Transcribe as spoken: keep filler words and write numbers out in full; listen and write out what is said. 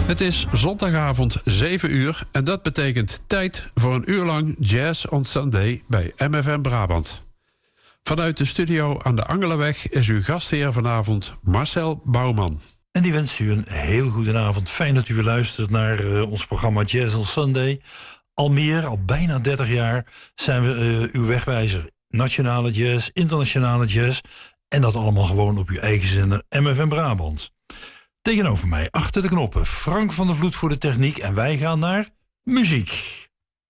Het is zondagavond zeven uur en dat betekent tijd voor een uur lang Jazz on Sunday bij M F M Brabant. Vanuit de studio aan de Angelenweg is uw gastheer vanavond Marcel Bouwman. En die wens u een heel goede avond. Fijn dat u weer luistert naar uh, ons programma Jazz on Sunday. Al meer, al bijna dertig jaar zijn we uh, uw wegwijzer. Nationale jazz, internationale jazz. En dat allemaal gewoon op uw eigen zender M F M Brabant. Tegenover mij, achter de knoppen, Frank van der Vloed voor de techniek. En wij gaan naar muziek.